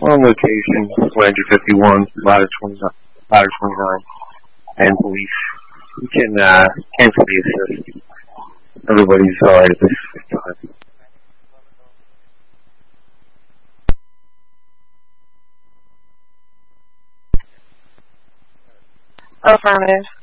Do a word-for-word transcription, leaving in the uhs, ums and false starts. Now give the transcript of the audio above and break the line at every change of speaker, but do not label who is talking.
On location, Ranger fifty-one, ladder twenty-nine, and police. You can uh, cancel the assist. Everybody's alright at this time.
Affirmative.